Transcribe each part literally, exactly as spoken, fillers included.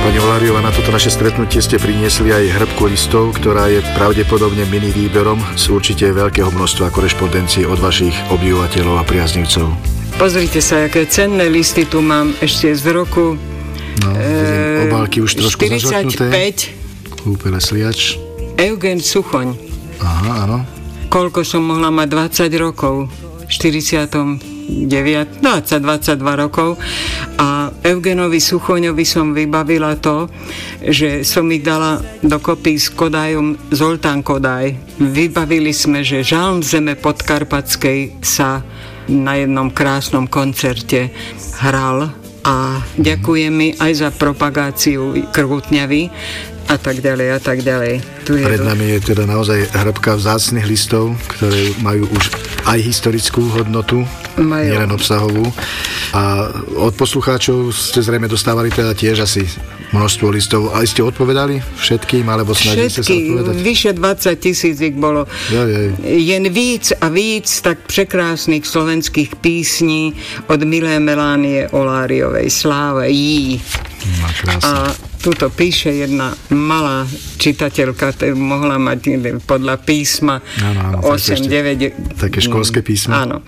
Pani Oláriová, na toto naše stretnutie ste priniesli aj hŕbku listov, ktorá je pravdepodobne mini výberom z určite veľkého množstva korešpondencií od vašich obdivovateľov a priaznivcov. Pozrite sa, aké cenné listy tu mám ešte z roku no, e, obálky už trošku štyridsaťpäť. Kúpele sliač. Eugen Suchoň. Aha, áno. Koľko som mohla mať? dvadsať rokov. štyridsaťdeväť, dvadsať, dvadsaťdva rokov. A Eugenovi Suchoňovi som vybavila to, že som ich dala dokopy s Kodajom, Zoltán Kodaj. Vybavili sme, že Žalm zeme podkarpatskej sa na jednom krásnom koncerte hral a ďakujem mi aj za propagáciu Krútňavy a tak ďalej a tak ďalej. Tu je Pred to... nami je teda naozaj hŕbka vzácnych listov, ktoré majú už aj historickú hodnotu, majú. Nielen obsahovú. A od poslucháčov ste zrejme dostávali teda tiež asi množstvo listov. A ste odpovedali všetkým, alebo snažili ste sa odpovedať? Všetky, vyše dvadsať tisíc ich bolo. Ja, ja. Jen víc a víc tak prekrásnych slovenských písní od milé Melánie Oláriovej. Sláva jí. No, a tuto píše jedna malá čitateľka, ktorá mohla mať podľa písma áno, áno, osem deväť. Také školské písma. Áno.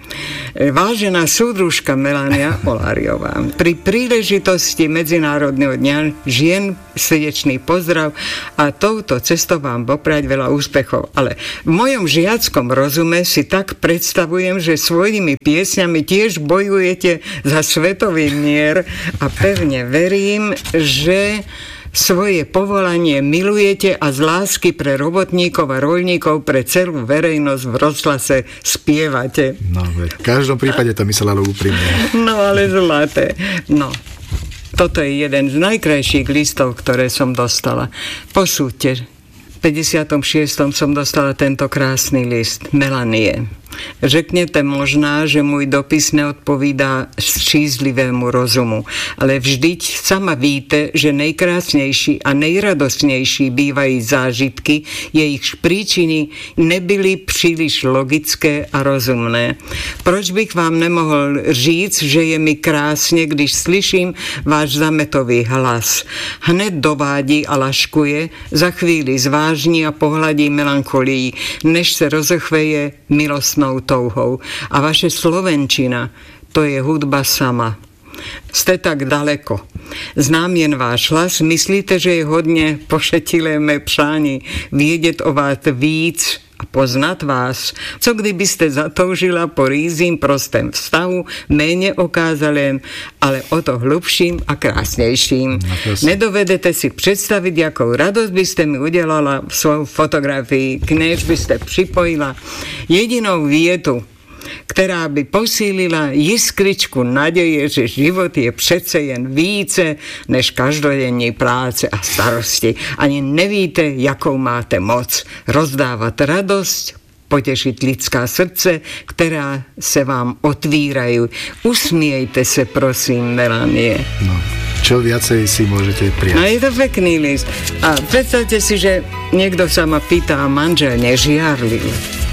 Vážená súdružka Melánia Oláriová, pri príležitosti Medzinárodného dňa žien srdečný pozdrav a touto cestou vám popriať veľa úspechov. Ale v mojom žiackom rozume si tak predstavujem, že svojimi piesňami tiež bojujete za svetový mier a pevne verím, že svoje povolanie milujete a z lásky pre robotníkov a roľníkov pre celú verejnosť v rozhlase spievate. No, v každom prípade to myslela úprimne. No, ale zlaté. No, toto je jeden z najkrajších listov, ktoré som dostala. Posúďte, v päťdesiatom šiestom som dostala tento krásny list Melanie. Řeknete možná, že môj dopis neodpovídá střízlivému rozumu, ale vždyť sama víte, že nejkrásnější a nejradostnější bývají zážitky, jejichž príčiny nebyly příliš logické a rozumné. Proč bych vám nemohl říct, že je mi krásně, když slyším váš zametový hlas? Hned dovádí a laškuje, za chvíli zvážní a pohladí melancholii, než se rozechveje milostnou touhou. A vaše slovenčina, to je hudba sama. Ste tak daleko. Znám jen váš hlas, myslíte, že je hodně pošetilé mé přání vědět o vás víc a poznat vás? Co kdybyste zatoužila po rýzím prostém vztahu, méně okázalém, ale o to hlubším a krásnějším. No, nedovedete si představit, jakou radost byste mi udělala v svou fotografii, k než byste připojila jedinou větu, která by posílila jiskričku naděje, že život je přece jen více než každodenní práce a starosti. Ani nevíte, jakou máte moc rozdávat radost, potěšit lidská srdce, která se vám otvírají. Usmiejte se, prosím, Melanie. No, čo viacej si môžete prijať. No, je to pekný list. A predstavte si, že niekto sa ma pýta, a manžel nežiarlil.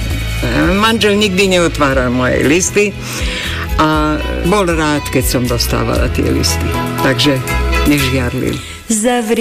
Manžel nikdy neotváral moje listy a bol rád, keď som dostávala tie listy. Takže nežiarlil.